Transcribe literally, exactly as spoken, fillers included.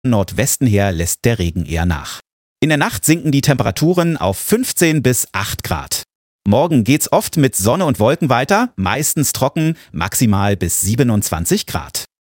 Nordwesten her lässt der Regen eher nach. In der Nacht sinken die Temperaturen auf fünfzehn bis acht Grad. Morgen geht's oft mit Sonne und Wolken weiter, meistens trocken, maximal bis siebenundzwanzig Grad.